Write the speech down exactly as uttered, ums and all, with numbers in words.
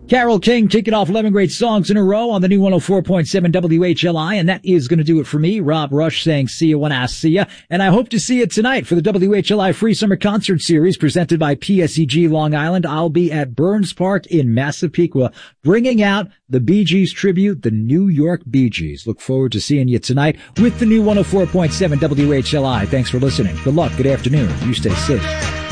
Carole King kicking off eleven great songs in a row on the new one oh four point seven W H L I, and that is going to do it for me. Rob Rush saying see you when I see ya, and I hope to see you tonight for the W H L I Free Summer Concert Series presented by P S E G Long Island. I'll be at Burns Park in Massapequa bringing out the Bee Gees tribute, the New York Bee Gees. Look forward to seeing you tonight with the new one oh four point seven W H L I. Thanks for listening. Good luck. Good afternoon. You stay safe.